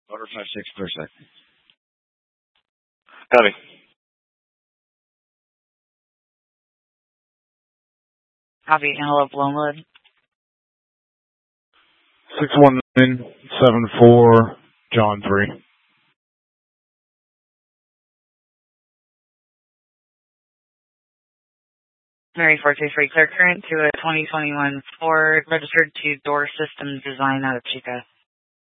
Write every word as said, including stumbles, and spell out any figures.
Order five six per second. Copy. Copy. Antelope Lonewood. six one nine seven four, John three. Mary four two three, clear current to a twenty twenty-one Ford registered to Door Systems Design out of Chica.